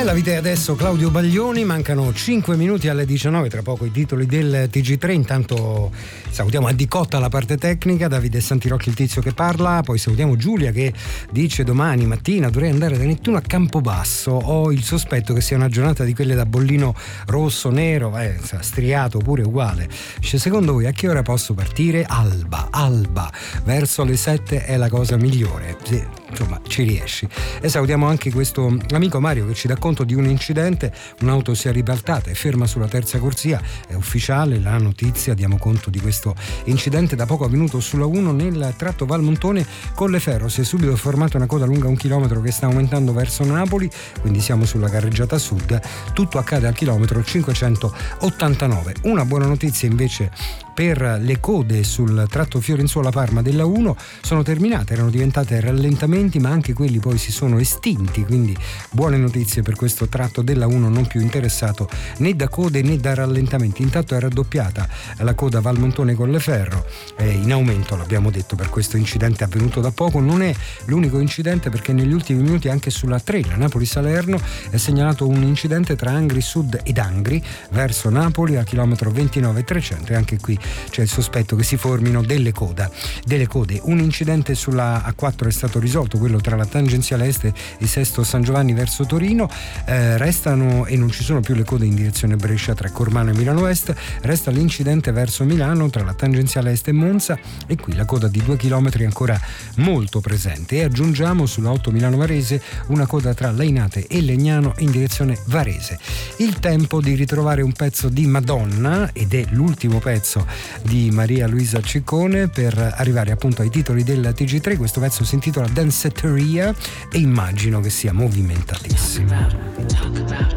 La vita è adesso, Claudio Baglioni, mancano 5 minuti alle 19, tra poco i titoli del TG3. Intanto salutiamo Andy Cotta alla parte tecnica, Davide Santirocchi il tizio che parla, poi salutiamo Giulia che dice: domani mattina dovrei andare da Nettuno a Campobasso, ho il sospetto che sia una giornata di quelle da bollino rosso, nero, striato pure uguale. Dice: secondo voi a che ora posso partire? Alba, verso le 7 è la cosa migliore. Sì, insomma ci riesci. E salutiamo anche questo amico Mario che ci dà conto di un incidente, un'auto si è ribaltata e ferma sulla terza corsia, è ufficiale la notizia, diamo conto di questo incidente da poco avvenuto sulla 1 nel tratto Valmontone Colleferro, si è subito formata una coda lunga 1 chilometro che sta aumentando verso Napoli, quindi siamo sulla carreggiata sud, tutto accade al chilometro 589. Una buona notizia invece per le code sul tratto Fiorenzuola-Parma della 1, sono terminate, erano diventate rallentamenti ma anche quelli poi si sono estinti, quindi buone notizie per questo tratto della 1 non più interessato né da code né da rallentamenti. Intanto è raddoppiata la coda Valmontone Colleferro, in aumento, l'abbiamo detto, per questo incidente avvenuto da poco. Non è l'unico incidente perché negli ultimi minuti anche sulla 3, la Napoli-Salerno, è segnalato un incidente tra Angri Sud ed Angri verso Napoli al chilometro 29,300 e anche qui c'è il sospetto che si formino delle code. Un incidente sulla A4 è stato risolto, quello tra la tangenziale est e Sesto San Giovanni verso Torino, restano e non ci sono più le code in direzione Brescia tra Cormano e Milano Est, resta l'incidente verso Milano tra la tangenziale est e Monza e qui la coda di 2 chilometri ancora molto presente. E aggiungiamo sulla 8 Milano Varese una coda tra Lainate e Legnano in direzione Varese. Il tempo di ritrovare un pezzo di Madonna, ed è l'ultimo pezzo di Maria Luisa Ciccone per arrivare appunto ai titoli del TG3. Questo pezzo si intitola Danceteria e immagino che sia movimentatissimo.